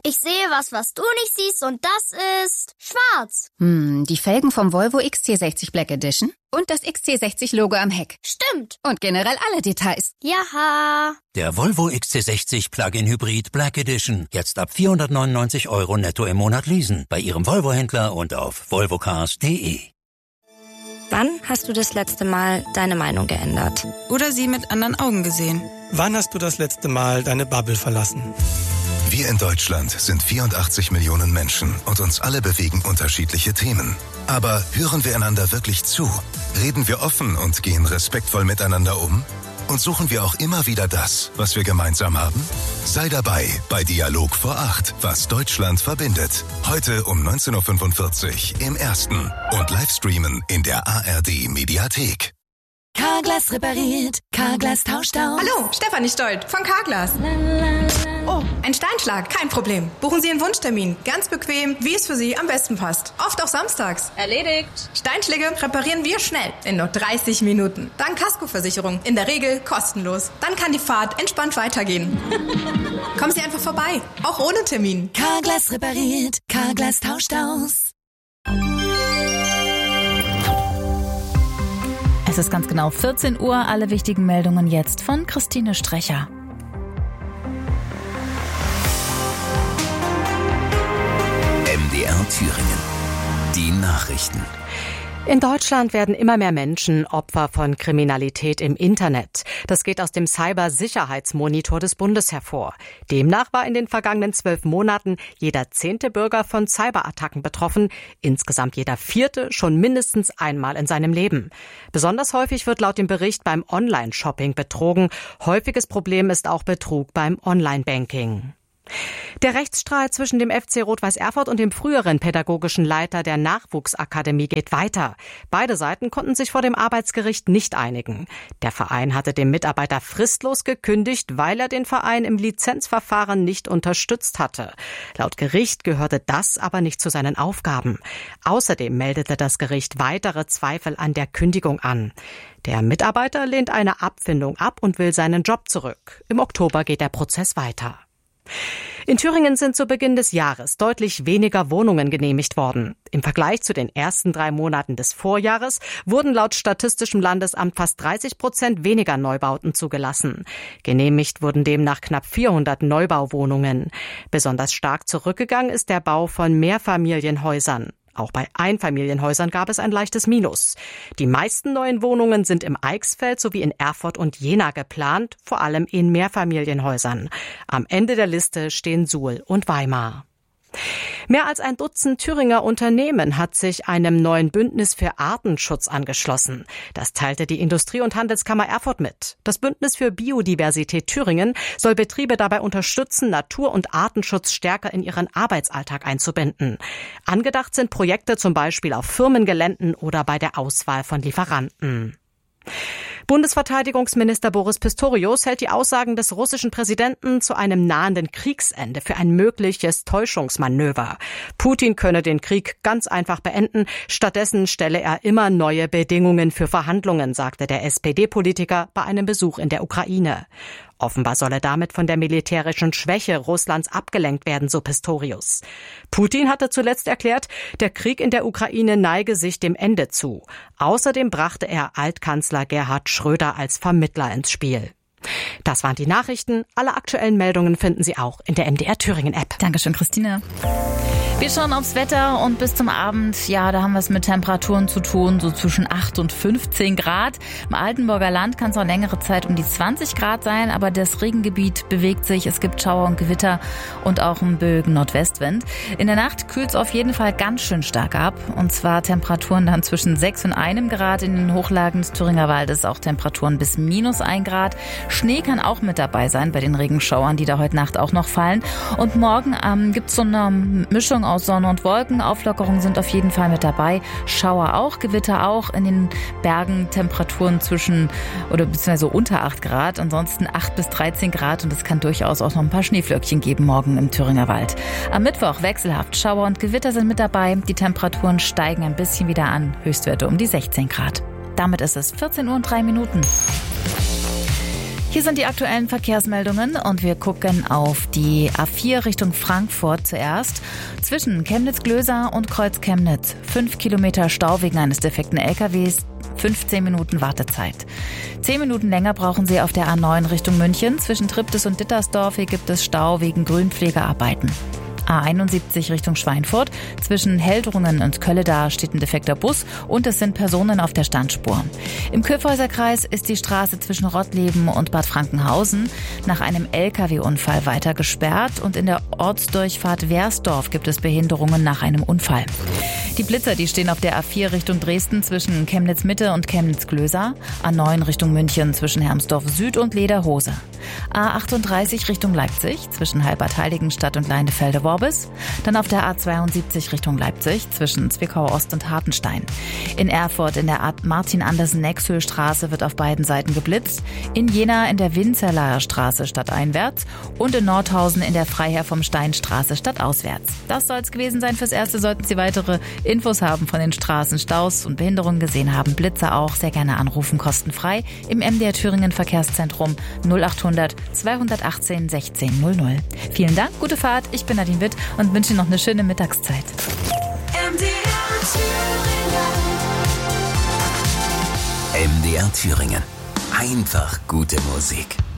Ich sehe was du nicht siehst und das ist schwarz. Die Felgen vom Volvo XC60 Black Edition und das XC60-Logo am Heck. Stimmt. Und generell alle Details. Jaha. Der Volvo XC60 Plug-in Hybrid Black Edition. Jetzt ab 499 € netto im Monat leasen. Bei Ihrem Volvo-Händler und auf volvocars.de. Wann hast du das letzte Mal deine Meinung geändert? Oder sie mit anderen Augen gesehen? Wann hast du das letzte Mal deine Bubble verlassen? Wir in Deutschland sind 84 Millionen Menschen und uns alle bewegen unterschiedliche Themen. Aber hören wir einander wirklich zu? Reden wir offen und gehen respektvoll miteinander um? Und suchen wir auch immer wieder das, was wir gemeinsam haben? Sei dabei bei Dialog vor 8, was Deutschland verbindet. Heute um 19:45 Uhr im Ersten und Livestreamen in der ARD Mediathek. Carglass repariert, Carglass tauscht aus. Hallo, Stefanie Stolt von Carglass. Oh, ein Steinschlag, kein Problem. Buchen Sie Ihren Wunschtermin. Ganz bequem, wie es für Sie am besten passt. Oft auch samstags. Erledigt. Steinschläge reparieren wir schnell, in nur 30 Minuten. Dank Kaskoversicherung, in der Regel kostenlos. Dann kann die Fahrt entspannt weitergehen. Kommen Sie einfach vorbei, auch ohne Termin. Carglass repariert, Carglass tauscht aus. Es ist ganz genau 14 Uhr. Alle wichtigen Meldungen jetzt von Christine Strecher. MDR Thüringen. Die Nachrichten. In Deutschland werden immer mehr Menschen Opfer von Kriminalität im Internet. Das geht aus dem Cybersicherheitsmonitor des Bundes hervor. Demnach war in den vergangenen 12 Monaten jeder 10. Bürger von Cyberattacken betroffen, insgesamt jeder 4. schon mindestens einmal in seinem Leben. Besonders häufig wird laut dem Bericht beim Online-Shopping betrogen. Häufiges Problem ist auch Betrug beim Online-Banking. Der Rechtsstreit zwischen dem FC Rot-Weiß Erfurt und dem früheren pädagogischen Leiter der Nachwuchsakademie geht weiter. Beide Seiten konnten sich vor dem Arbeitsgericht nicht einigen. Der Verein hatte dem Mitarbeiter fristlos gekündigt, weil er den Verein im Lizenzverfahren nicht unterstützt hatte. Laut Gericht gehörte das aber nicht zu seinen Aufgaben. Außerdem meldete das Gericht weitere Zweifel an der Kündigung an. Der Mitarbeiter lehnt eine Abfindung ab und will seinen Job zurück. Im Oktober geht der Prozess weiter. In Thüringen sind zu Beginn des Jahres deutlich weniger Wohnungen genehmigt worden. Im Vergleich zu den ersten 3 Monaten des Vorjahres wurden laut Statistischem Landesamt fast 30% weniger Neubauten zugelassen. Genehmigt wurden demnach knapp 400 Neubauwohnungen. Besonders stark zurückgegangen ist der Bau von Mehrfamilienhäusern. Auch bei Einfamilienhäusern gab es ein leichtes Minus. Die meisten neuen Wohnungen sind im Eichsfeld sowie in Erfurt und Jena geplant, vor allem in Mehrfamilienhäusern. Am Ende der Liste stehen Suhl und Weimar. Mehr als ein Dutzend Thüringer Unternehmen hat sich einem neuen Bündnis für Artenschutz angeschlossen. Das teilte die Industrie- und Handelskammer Erfurt mit. Das Bündnis für Biodiversität Thüringen soll Betriebe dabei unterstützen, Natur- und Artenschutz stärker in ihren Arbeitsalltag einzubinden. Angedacht sind Projekte zum Beispiel auf Firmengeländen oder bei der Auswahl von Lieferanten. Bundesverteidigungsminister Boris Pistorius hält die Aussagen des russischen Präsidenten zu einem nahenden Kriegsende für ein mögliches Täuschungsmanöver. Putin könne den Krieg ganz einfach beenden. Stattdessen stelle er immer neue Bedingungen für Verhandlungen, sagte der SPD-Politiker bei einem Besuch in der Ukraine. Offenbar solle damit von der militärischen Schwäche Russlands abgelenkt werden, so Pistorius. Putin hatte zuletzt erklärt, der Krieg in der Ukraine neige sich dem Ende zu. Außerdem brachte er Altkanzler Gerhard Schröder als Vermittler ins Spiel. Das waren die Nachrichten. Alle aktuellen Meldungen finden Sie auch in der MDR Thüringen App. Dankeschön, Christine. Wir schauen aufs Wetter und bis zum Abend, ja, da haben wir es mit Temperaturen zu tun, so zwischen 8 und 15 Grad. Im Altenburger Land kann es auch längere Zeit um die 20 Grad sein, aber das Regengebiet bewegt sich. Es gibt Schauer und Gewitter und auch einen böigen Nordwestwind. In der Nacht kühlt es auf jeden Fall ganz schön stark ab. Und zwar Temperaturen dann zwischen 6 und 1 Grad. In den Hochlagen des Thüringer Waldes auch Temperaturen bis -1 Grad. Schnee kann auch mit dabei sein bei den Regenschauern, die da heute Nacht auch noch fallen. Und morgen gibt es so eine Mischung aus Sonne und Wolken. Auflockerungen sind auf jeden Fall mit dabei. Schauer auch, Gewitter auch. In den Bergen Temperaturen beziehungsweise unter 8 Grad. Ansonsten 8 bis 13 Grad. Und es kann durchaus auch noch ein paar Schneeflöckchen geben morgen im Thüringer Wald. Am Mittwoch wechselhaft. Schauer und Gewitter sind mit dabei. Die Temperaturen steigen ein bisschen wieder an. Höchstwerte um die 16 Grad. Damit ist es 14 Uhr und 3 Minuten. Hier sind die aktuellen Verkehrsmeldungen und wir gucken auf die A4 Richtung Frankfurt zuerst. Zwischen Chemnitz-Glösa und Kreuz-Chemnitz 5 Kilometer Stau wegen eines defekten LKWs, 15 Minuten Wartezeit. 10 Minuten länger brauchen Sie auf der A9 Richtung München. Zwischen Triptis und Dittersdorf hier gibt es Stau wegen Grünpflegearbeiten. A71 Richtung Schweinfurt. Zwischen Heldrungen und Kölleda steht ein defekter Bus und es sind Personen auf der Standspur. Im Kyffhäuserkreis ist die Straße zwischen Rottleben und Bad Frankenhausen nach einem LKW-Unfall weiter gesperrt und in der Ortsdurchfahrt Wersdorf gibt es Behinderungen nach einem Unfall. Die Blitzer, die stehen auf der A4 Richtung Dresden zwischen Chemnitz-Mitte und Chemnitz-Glösa, A9 Richtung München zwischen Hermsdorf Süd und Lederhose, A38 Richtung Leipzig zwischen Halbert-Heiligenstadt und Leinefelde-Worbis, dann auf der A72 Richtung Leipzig zwischen Zwickau Ost und Hartenstein. In Erfurt in der Martin-Andersen-Nexhöhl-Straße wird auf beiden Seiten geblitzt, in Jena in der Winzerlaer Straße stadteinwärts und in Nordhausen in der Freiherr vom Stein-Straße stadtauswärts. Das soll es gewesen sein fürs Erste. Sollten Sie weitere Infos haben von den Straßenstaus und Behinderungen gesehen haben, Blitzer auch, sehr gerne anrufen, kostenfrei im MDR Thüringen Verkehrszentrum 0800 218 16 00. Vielen Dank, gute Fahrt, ich bin Nadine Witt und wünsche Ihnen noch eine schöne Mittagszeit. MDR Thüringen. Einfach gute Musik.